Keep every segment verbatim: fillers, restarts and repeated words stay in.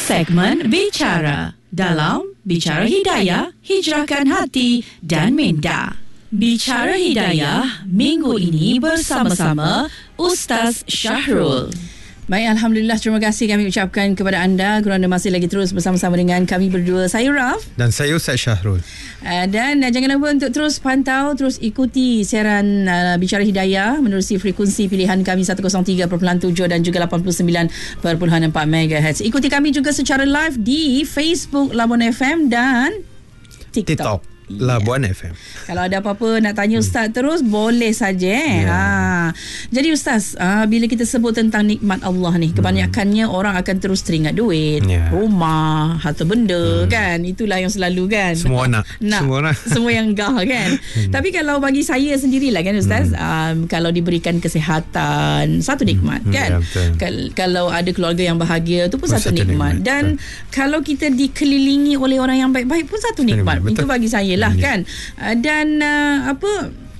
Segmen Bicara dalam Bicara Hidayah, Hijrahkan Hati dan Minda. Bicara Hidayah minggu ini bersama-sama Ustaz Syahrul. Baik, Alhamdulillah, terima kasih kami ucapkan kepada anda kerana masih lagi terus bersama-sama dengan kami berdua. Saya Raf dan saya Ustaz Syahrul. Uh, dan uh, jangan lupa untuk terus pantau, terus ikuti siaran uh, Bicara Hidayah menerusi frekuensi pilihan kami seratus tiga perpuluhan tujuh dan juga lapan puluh sembilan perpuluhan empat megahertz. Ikuti kami juga secara live di Facebook Labuan F M dan TikTok, TikTok. Labuan yeah. F M. Kalau ada apa-apa nak tanya Ustaz hmm. terus boleh saja. Yeah. Ha. Jadi Ustaz, uh, bila kita sebut tentang nikmat Allah ni, kebanyakannya hmm. orang akan terus teringat duit, yeah. rumah, harta benda, hmm. kan? Itulah yang selalu kan. Semua nak. nak semua nak. Semua yang gah kan. hmm. Tapi kalau bagi saya sendirilah kan Ustaz, hmm. um, kalau diberikan kesihatan, satu nikmat hmm. kan. Yeah, Kal- kalau ada keluarga yang bahagia, itu pun satu, satu nikmat. nikmat. Dan betul. Kalau kita dikelilingi oleh orang yang baik-baik pun satu nikmat. Betul. Itu bagi saya lah yeah. kan. Uh, dan uh, apa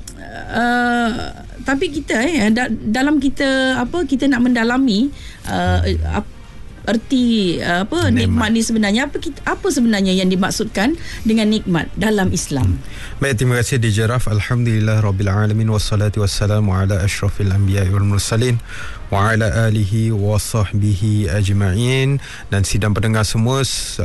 uh, tapi kita eh da- dalam kita apa kita nak mendalami uh, ap- erti uh, apa nikmat. nikmat ni sebenarnya apa kita, apa sebenarnya yang dimaksudkan dengan nikmat dalam Islam. Hmm. Baik, terima kasih D J Raf. Alhamdulillah rabbil alamin wassalatu wassalamu ala asyrafil anbiya'i wal mursalin wa ala alihi wa sahbihi ajma'in. Dan sidang pendengar semua,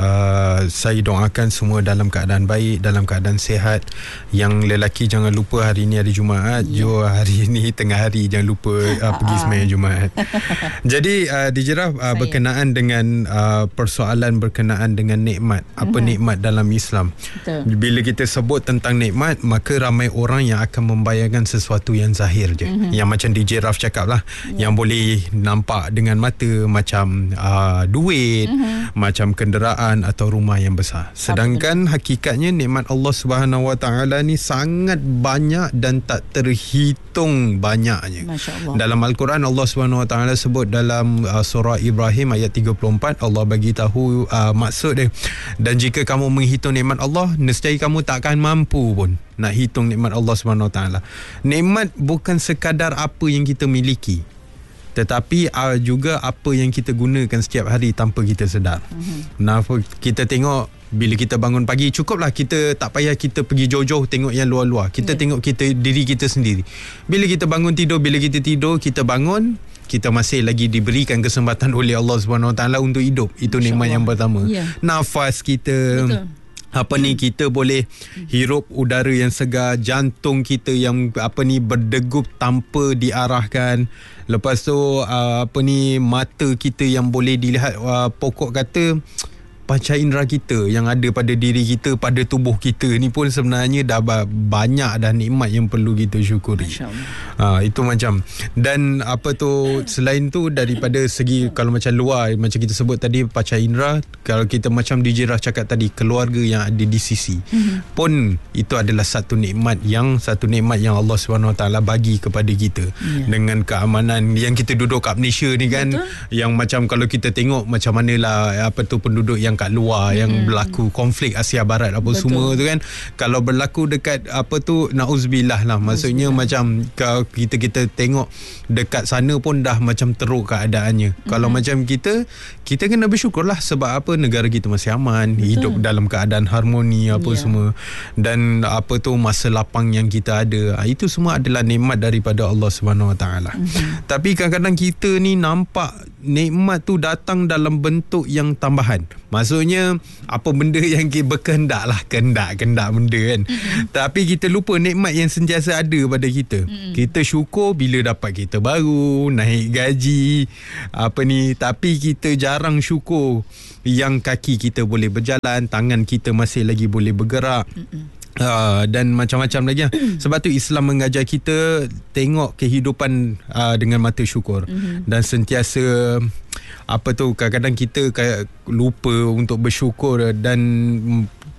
uh, saya doakan semua dalam keadaan baik, dalam keadaan sihat. Yang lelaki jangan lupa hari ini hari Jumaat, yeah. Jo hari ini tengah hari jangan lupa uh, pergi sembahyang Jumaat. Jadi uh, D J Raf, uh, berkenaan dengan uh, persoalan berkenaan dengan nikmat. Apa uh-huh. nikmat dalam Islam? Betul. Bila kita sebut tentang nikmat, maka ramai orang yang akan membayangkan sesuatu yang zahir je. Uh-huh. Yang macam D J Raf cakap lah, yeah. yang boleh nampak dengan mata, macam uh, duit, uh-huh. macam kenderaan atau rumah yang besar. Sedangkan Betul. hakikatnya nikmat Allah Subhanahu Wa Taala ni sangat banyak dan tak terhitung banyaknya. Dalam Al-Quran Allah Subhanahu Wa Taala sebut dalam uh, surah Ibrahim ayat tiga puluh empat, Allah bagi tahu uh, maksud dia. Dan jika kamu menghitung nikmat Allah, nescaya kamu takkan mampu pun nak hitung nikmat Allah Subhanahu Wa Taala. Nikmat bukan sekadar apa yang kita miliki, tetapi uh, juga apa yang kita gunakan setiap hari tanpa kita sedar. Uh-huh. Nah, kita tengok bila kita bangun pagi, cukuplah kita tak payah kita pergi jauh-jauh tengok yang luar-luar. Kita yeah. tengok kita diri kita sendiri. Bila kita bangun tidur, bila kita tidur, kita bangun, kita masih lagi diberikan kesempatan oleh Allah Subhanahu Wa Taala untuk hidup. Itu nikmat yang pertama. Yeah. Nafas kita. Betul. Apa ni, kita boleh hirup udara yang segar, jantung kita yang apa ni berdegup tanpa diarahkan. Lepas tu uh, apa ni, mata kita yang boleh dilihat, uh, pokok kata panca indera kita yang ada pada diri kita, pada tubuh kita ni pun sebenarnya dah banyak dah nikmat yang perlu kita syukuri. Ha, itu macam. Dan apa tu, selain tu daripada segi kalau macam luar, macam kita sebut tadi panca indera, kalau kita macam D J Raf cakap tadi, keluarga yang ada di sisi mm-hmm. pun itu adalah satu nikmat yang satu nikmat yang Allah Subhanahu Wa Taala bagi kepada kita. Yeah. Dengan keamanan yang kita duduk kat Malaysia ni kan. Betul. Yang macam kalau kita tengok macam manalah apa tu penduduk yang kat luar, hmm. yang berlaku konflik Asia Barat apa Betul. semua tu kan, kalau berlaku dekat apa tu, nauzubillah lah, maksudnya macam kalau kita kita tengok dekat sana pun dah macam teruk keadaannya. Hmm. Kalau macam kita kita kena bersyukurlah sebab apa, negara kita masih aman, Betul. hidup dalam keadaan harmoni apa yeah. semua, dan apa tu masa lapang yang kita ada, itu semua adalah nikmat daripada Allah Subhanahu Wa Taala. Hmm. Tapi kadang-kadang kita ni nampak nikmat tu datang dalam bentuk yang tambahan. Maksudnya apa benda yang kita berkehendak lah, kehendak-kehendak benda kan. Mm-hmm. Tapi kita lupa nikmat yang sentiasa ada pada kita. Mm-hmm. Kita syukur bila dapat kereta baru, naik gaji, apa ni, tapi kita jarang syukur yang kaki kita boleh berjalan, tangan kita masih lagi boleh bergerak. Mm-hmm. Uh, dan macam-macam lagi lah. Sebab tu Islam mengajar kita tengok kehidupan uh, dengan mata syukur. Mm-hmm. Dan sentiasa apa tu, kadang-kadang kita kayak lupa untuk bersyukur, dan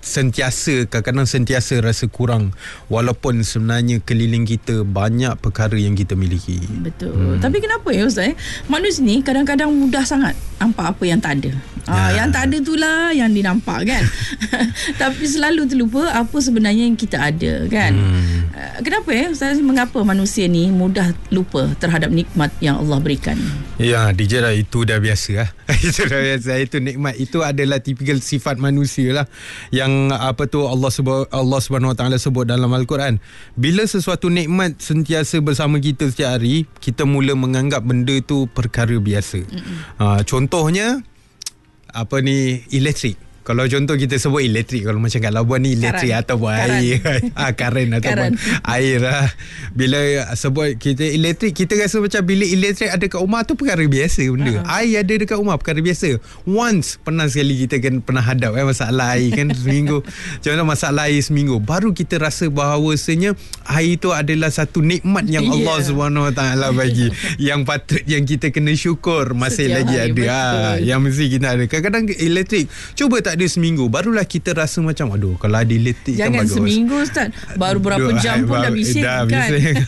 sentiasa kadang-kadang sentiasa rasa kurang walaupun sebenarnya keliling kita banyak perkara yang kita miliki. Betul. Hmm. Tapi kenapa ya Ustaz? Manusia ni kadang-kadang mudah sangat nampak apa yang tak ada. Ah, ya. Yang tak ada itulah yang dinampak kan. Tapi selalu terlupa apa sebenarnya yang kita ada kan. Hmm. Kenapa ya Ustaz? Mengapa manusia ni mudah lupa terhadap nikmat yang Allah berikan? Ya, D J lah, itu dah biasa lah. Itu dah biasa. Itu nikmat. Itu adalah tipikal sifat manusia lah. Yang apa tu Allah sebut, Allah Subhanahu Wa Taala sebut dalam Al-Quran. Bila sesuatu nikmat sentiasa bersama kita setiap hari, kita mula menganggap benda tu perkara biasa. Ha, contohnya apa ni, elektrik. Kalau contoh kita sebut elektrik, kalau macam kat Labuan ni elektrik ataupun air, ah karen ataupun air lah. Bila sebut kita elektrik, kita rasa macam bilik elektrik ada kat rumah tu perkara biasa benda. Uh-huh. Air ada dekat rumah perkara biasa. Once pernah sekali kita kan pernah hadap eh, masalah air kan seminggu. Contoh masalah air seminggu, baru kita rasa bahawasanya air tu adalah satu nikmat yang yeah. Allah Subhanahu Wa Taala bagi, yang patut yang kita kena syukur masih setiap lagi ada. Ah, yang mesti kita ada. Kadang-kadang elektrik cuba tak ada seminggu, barulah kita rasa macam aduh kalau ada elektrik kan bagus. Jangan seminggu Ustaz, baru berapa aduh, jam pun dah bising dah kan.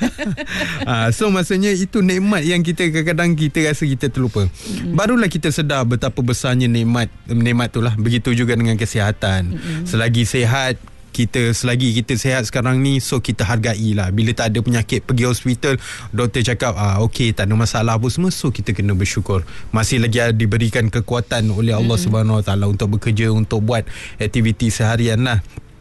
ha, so maksudnya itu nikmat yang kita kadang-kadang kita rasa kita terlupa. Mm-hmm. Barulah kita sedar betapa besarnya nikmat nikmat tu lah. Begitu juga dengan kesihatan. Mm-hmm. Selagi sihat kita, selagi kita sihat sekarang ni, so kita hargailah. Bila tak ada penyakit, pergi hospital, doktor cakap ah okey, tak ada masalah apa semua, so kita kena bersyukur masih lagi diberikan kekuatan oleh Allah hmm. Subhanahu Wa Taala untuk bekerja, untuk buat aktiviti seharian lah.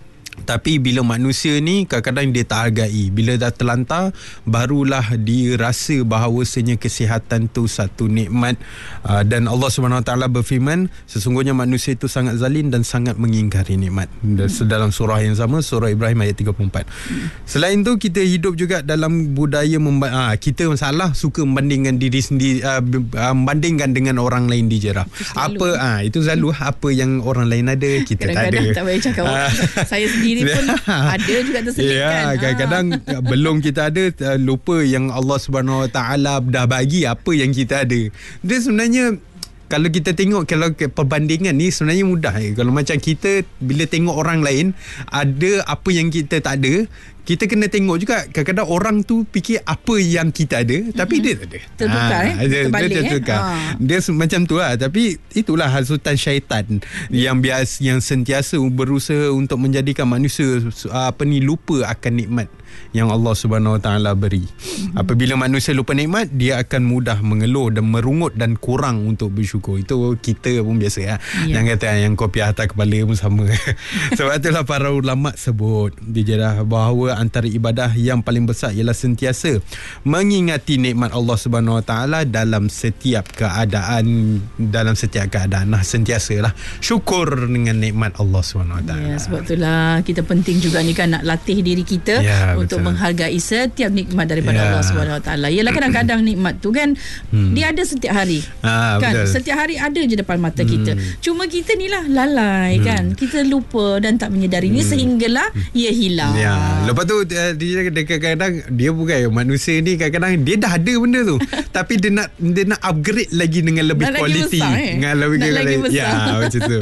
Tapi bila manusia ni kadang-kadang dia tak hargai, bila dah terlantar barulah dia rasa bahawasanya kesihatan tu satu nikmat. uh, dan Allah Subhanahu Wa Taala berfirman, sesungguhnya manusia itu sangat zalim dan sangat mengingkari nikmat. hmm. Dalam surah yang sama, surah Ibrahim ayat tiga puluh empat. hmm. Selain tu kita hidup juga dalam budaya memba- ha, kita masalah suka membandingkan diri sendiri, uh, membandingkan dengan orang lain di Jerah. Apa ah ha, itu selalu apa yang orang lain ada kita tak ada. Tak payah cakap orang. Saya sendiri pun ada juga terselitkan. Ya, kadang-kadang ha. belum kita ada, lupa yang Allah Subhanahu Wa Taala dah bagi apa yang kita ada. Dia sebenarnya kalau kita tengok, kalau perbandingan ni sebenarnya mudah. Kalau macam kita bila tengok orang lain ada apa yang kita tak ada, kita kena tengok juga kadang-kadang orang tu fikir apa yang kita ada, mm-hmm. tapi dia tak ada. Tertukar ha, eh? Dia, Terbalik, dia tertukar. Eh? Ha. Dia macam tu lah. Tapi itulah hasutan syaitan yang biasa, yang sentiasa berusaha untuk menjadikan manusia apa ni lupa akan nikmat yang Allah Subhanahu Wa Taala beri. Mm-hmm. Apabila manusia lupa nikmat, dia akan mudah mengeluh dan merungut dan kurang untuk bersyukur. Itu kita pun biasa ya. Yeah. Yang kata yang kopi atas kepala pun sama. Sebab itulah para ulama sebut dijarah bahawa antara ibadah yang paling besar ialah sentiasa mengingati nikmat Allah Subhanahu Wa Taala dalam setiap keadaan, dalam setiap keadaan. Nah, sentiasalah syukur dengan nikmat Allah Subhanahu Wa Taala. Ya, sebab itulah kita penting juga ni kan nak latih diri kita ya, untuk betul. menghargai setiap nikmat daripada ya. Allah Subhanahu Wa Taala. Yalah kadang-kadang nikmat tu kan hmm. dia ada setiap hari. Ha, kan betul. Setiap hari ada je depan mata hmm. kita. Cuma kita ni lah lalai hmm. kan. Kita lupa dan tak menyedarinya hmm. sehinggalah ia hilang. Ya. Lepas tu dia kadang-kadang dia bukan manusia ni, kadang-kadang dia dah ada benda tu tapi dia nak dia nak upgrade lagi dengan lebih nak quality besar, eh? dengan lebih nak lagi besar. Ya macam tu.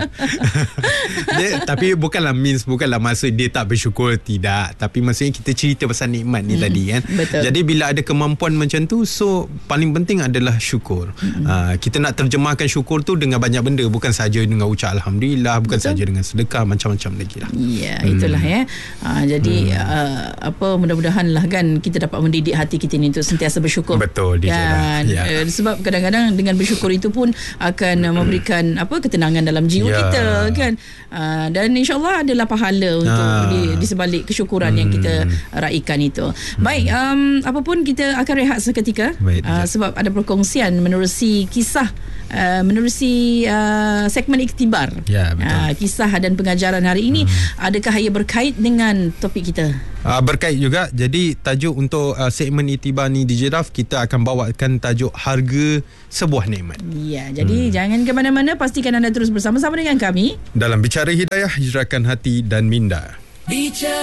Dia, tapi bukanlah means, bukanlah maksud dia tak bersyukur, tidak, tapi maksudnya kita cerita pasal nikmat ni hmm. tadi kan. Betul. Jadi bila ada kemampuan macam tu, so paling penting adalah syukur. hmm. uh, kita nak terjemahkan syukur tu dengan banyak benda, bukan saja dengan ucap alhamdulillah, bukan saja dengan sedekah, macam-macam lagi lah. Ya, itulah hmm. ya. Uh, jadi hmm. uh, apa mudah-mudahan lah kan kita dapat mendidik hati kita ni untuk sentiasa bersyukur. Betul, kan? Ya. Uh, sebab kadang-kadang dengan bersyukur itu pun akan uh, memberikan apa ketenangan dalam jiwa ya. kita kan. Uh, dan insya-Allah adalah pahala untuk uh. di, di sebalik kesyukuran hmm. yang kita raikan itu. Hmm. Baik, um, apapun kita akan rehat seketika. Baik, uh, sebab ada perkongsian menerusi kisah uh, menerusi uh, segmen iktibar. Ya, betul. Uh, kisah dan pengajaran hari ini hmm. adakah ia berkait dengan topik kita? Uh, berkait juga. Jadi tajuk untuk uh, segmen iktibar ni di Jiraf, kita akan bawakan tajuk harga sebuah nikmat. Ya, jadi hmm. jangan ke mana-mana, pastikan anda terus bersama-sama dengan kami dalam Bicara Hidayah, Hijrahkan Hati dan Minda. Bicara